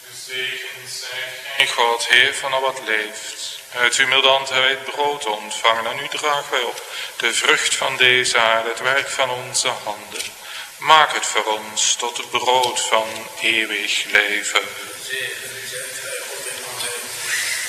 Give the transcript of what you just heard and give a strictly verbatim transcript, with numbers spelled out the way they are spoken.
Gezegend zij gij, God, Heer van al wat leeft. Uit uw milde hebben wij het brood ontvangen en u dragen wij op de vrucht van deze aarde, het werk van onze handen. Maak het voor ons tot het brood van eeuwig leven. Zegen zet